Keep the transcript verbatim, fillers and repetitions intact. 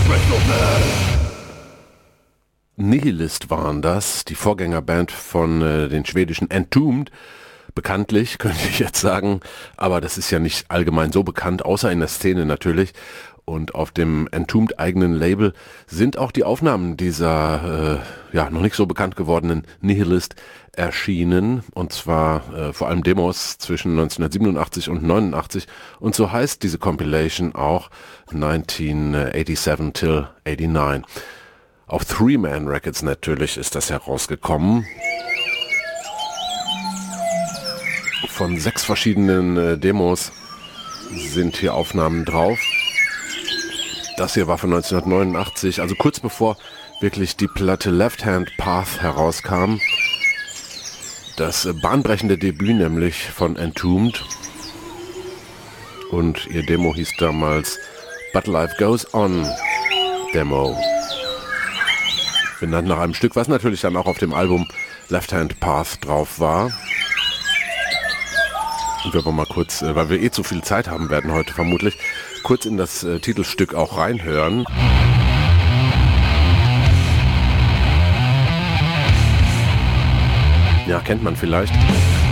Nihilist waren das, die Vorgängerband von äh, den schwedischen Entombed. Bekanntlich, könnte ich jetzt sagen, aber das ist ja nicht allgemein so bekannt, außer in der Szene natürlich. Und auf dem Entombed eigenen Label sind auch die Aufnahmen dieser äh, ja noch nicht so bekannt gewordenen Nihilist erschienen. Und zwar äh, vor allem Demos zwischen neunzehnhundertsiebenundachtzig und neunundachtzig. Und so heißt diese Compilation auch neunzehnhundertsebenundachtzig till neunundachtzig. Auf Three Man Records natürlich ist das herausgekommen. Von sechs verschiedenen äh, Demos sind hier Aufnahmen drauf. Das hier war von neunzehnhundertneunundachtzig, also kurz bevor wirklich die Platte Left Hand Path herauskam. Das äh, bahnbrechende Debüt nämlich von Entombed. Und ihr Demo hieß damals But Life Goes On Demo. Benannt nach einem Stück, was natürlich dann auch auf dem Album Left Hand Path drauf war. Und wir wollen mal kurz, äh, weil wir eh zu viel Zeit haben werden heute vermutlich, kurz in das äh, Titelstück auch reinhören. Ja, kennt man vielleicht.